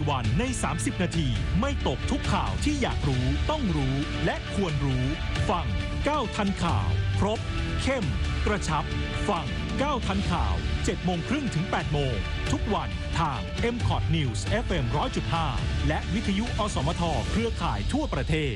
วันใน30 นาทีไม่ตกทุกข่าวที่อยากรู้ต้องรู้และควรรู้ฟัง9ทันข่าวครบเข้มกระชับฟัง9ทันข่าว 7:30 ถึง 8:00 ทุกวันทาง MCOT News FM 100.5 และวิทยุอสมทเครือข่ายทั่วประเทศ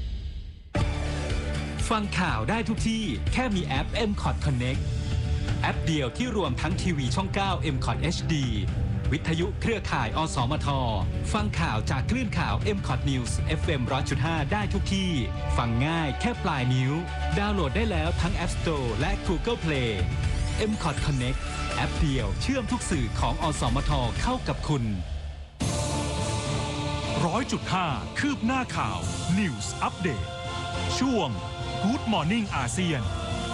ฟังข่าวได้ทุกที่แค่มีแอป MCOT Connect แอปเดียวที่รวมทั้งทีวีช่อง 9 MCOT HD วิทยุเครือข่ายอสมทฟังข่าวจากคลื่นข่าว MCOT News FM 100.5 ได้ทุกที่ฟังง่ายแค่ปลายนิ้วดาวน์โหลดได้แล้วทั้ง App Store และ Google Play MCOT Connect แอปเดียวเชื่อมทุกสื่อของอสมทเข้ากับคุณ 100.5 คืบหน้าข่าว News Update ช่วง Good Morning อาเซียน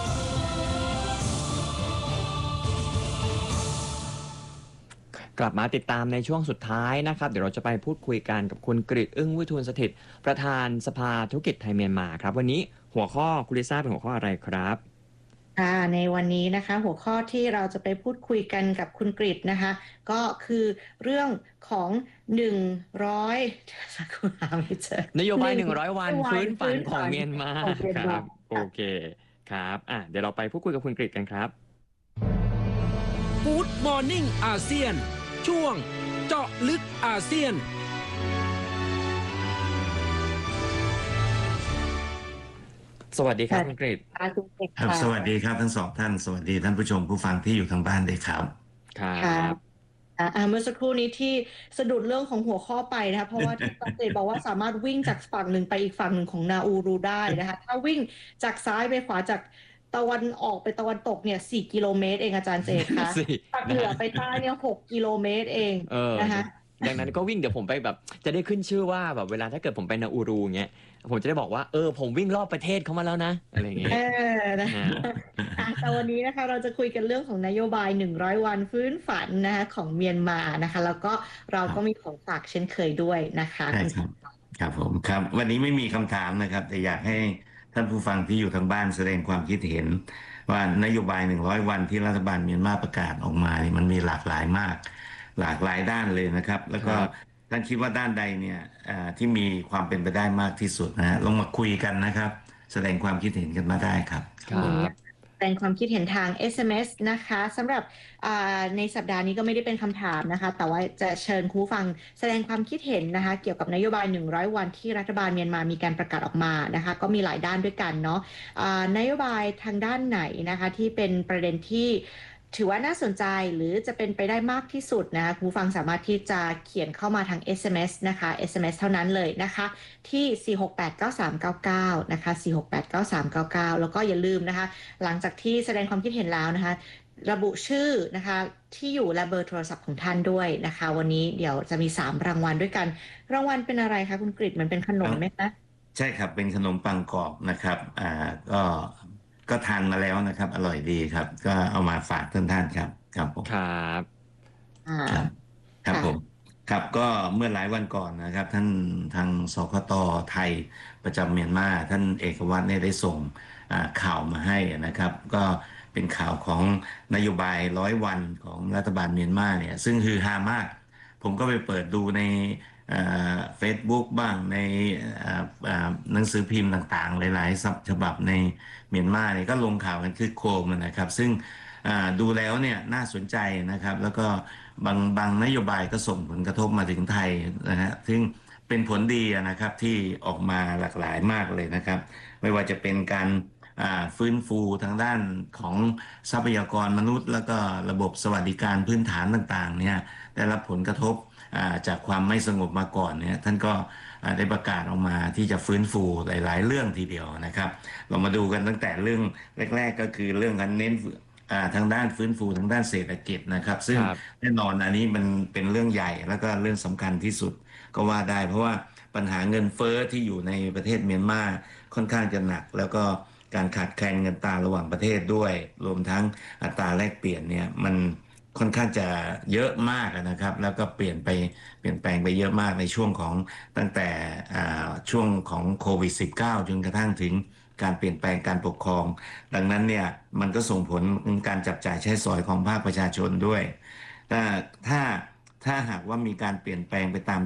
กลับมาติดตามในช่วงสุดท้ายนะครับเดี๋ยวเราจะไปพูดคุยกันกับคุณกฤษอึ้งวิทูลสถิตประธานสภาธุรกิจไทยเมียนมาครับวันนี้หัวข้อคุณลิซ่าเป็นหัวข้ออะไรครับในวันนี้นะคะหัวข้อที่เราจะไปพูดคุยกันกับคุณกฤษนะคะก็คือเรื่องของ100สักครู่หาไม่เจอนโยบาย100 วันฟื้นฝันของเมียนมาครับโอเคครับเดี๋ยวเราไปพูดคุยกับคุณกฤษกันครับ Good Morning อาเซียนช่วงเจาะลึกอาเซียนสวัสดีครับคุณกฤษครับสวัสดีครับทั้งสองท่านสวัสดีท่านผู้ชมผู้ฟังที่อยู่ทางบ้านด้วยครับครับเมื่อสักครู่นี้ที่สะดุดเรื่องของหัวข้อไปนะคะเพราะว่าที่เจบอกว่าสามารถวิ่งจากฝั่งหนึ่งไปอีกฝั่งหนึ่งของนาอูรูได้นะคะถ้าวิ่งจากซ้ายไปขวาจากตะวันออกไปตะวันตกเนี่ย4 กิโลเมตรเองอาจารย์เจคะจากเหนือไปใต้เนี่ย6 กิโลเมตรเองนะคะดังนั้นก็วิ่งเดี๋ยวผมไปแบบจะได้ขึ้นชื่อว่าแบบเวลาถ้าเกิดผมไปนาอูรูเงี้ยผมจะได้บอกว่าผมวิ่งรอบประเทศเข้ามาแล้วนะอะไรอย่างเงี้ยแต่วันนี้นะคะเราจะคุยกันเรื่องของนโยบาย100 วันฟื้นฝันนะคะของเมียนมานะคะแล้วก็เราก็มีของฝากเช่นเคยด้วยนะคะใช่ครับผมครับวันนี้ไม่มีคำถามนะครับแต่อยากให้ท่านผู้ฟังที่อยู่ทางบ้านแสดงความคิดเห็นว่านโยบาย100 วันที่รัฐบาลเมียนมาประกาศออกมานี่มันมีหลากหลายมากหลากหลายด้านเลยนะครับแล้วก็ท่านคิดว่าด้านใดเนี่ยที่มีความเป็นไปได้มากที่สุดนะลงมาคุยกันนะครับแสดงความคิดเห็นกันมาได้ครับแสดงความคิดเห็นทาง SMS นะคะสำหรับในสัปดาห์นี้ก็ไม่ได้เป็นคำถามนะคะแต่ว่าจะเชิญผู้ฟังแสดงความคิดเห็นนะคะเกี่ยวกับนโยบาย100 วันที่รัฐบาลเมียนมามีการประกาศออกมานะคะก็มีหลายด้านด้วยกันเนาะนโยบายทางด้านไหนนะคะที่เป็นประเด็นที่ถือว่าน่าสนใจหรือจะเป็นไปได้มากที่สุดนะคะผู้ฟังสามารถที่จะเขียนเข้ามาทาง SMS นะคะ SMS เท่านั้นเลยนะคะที่4689399นะคะ4689399แล้วก็อย่าลืมนะคะหลังจากที่แสดงความคิดเห็นแล้วนะคะระบุชื่อนะคะที่อยู่และเบอร์โทรศัพท์ของท่านด้วยนะคะวันนี้เดี๋ยวจะมี3รางวัลด้วยกันรางวัลเป็นอะไรคะคุณกฤษมันเป็นขนมไหมคะใช่ครับเป็นขนมปังกรอบนะครับก็ทานมาแล้วนะครับอร่อยดีครับก็เอามาฝากท่านครับครับผมครับครับผมครับก็เมื่อหลายวันก่อนนะครับท่านทางสคต.ไทยประจำเมียนมาท่านเอกวัฒน์ได้ส่งข่าวมาให้นะครับก็เป็นข่าวของนโยบาย100 วันของรัฐบาลเมียนมาเนี่ยซึ่งฮือฮามากผมก็ไปเปิดดูในFacebook บ้างในหนังสือพิมพ์ต่างๆหลายๆฉบับในเมียนมาเนี่ยก็ลงข่าวกันคือโคมนะครับซึ่งดูแล้วเนี่ยน่าสนใจนะครับแล้วก็บางนโยบายก็ส่งผลกระทบมาถึงไทยนะฮะซึ่งเป็นผลดีนะครับที่ออกมาหลากหลายมากเลยนะครับไม่ว่าจะเป็นการฟื้นฟูทางด้านของทรัพยากรมนุษย์แล้วก็ระบบสวัสดิการพื้นฐานต่างๆเนี่ยได้รับผลกระทบจากความไม่สงบมาก่อนเนี่ยท่านก็ได้ประกาศออกมาที่จะฟื้นฟูหลายๆเรื่องทีเดียวนะครับเรามาดูกันตั้งแต่เรื่องแรกๆก็คือเรื่องการเน้นทางด้านฟื้นฟูทางด้านเศรษฐกิจนะครับซึ่งแน่นอนอันนี้มันเป็นเรื่องใหญ่แล้วก็เรื่องสำคัญที่สุดก็ว่าได้เพราะว่าปัญหาเงินเฟ้อที่อยู่ในประเทศเมียนมาค่อนข้างจะหนักแล้วก็การขาดแคลนเงินตราระหว่างประเทศด้วยรวมทั้งอัตราแลกเปลี่ยนเนี่ยมันค่อนข้างจะเยอะมากนะครับแล้วก็เปลี่ยนแปลงไปเยอะมากในช่วงของตั้งแต่ช่วงของโควิด -19 จนกระทั่งถึงการเปลี่ยนแปลงการปกครองดังนั้นเนี่ยมันก็ส่งผลการจับจ่ายใช้สอยของภาคประชาชนด้วยถ้าหากว่ามีการเปลี่ยนแปลงไปตาม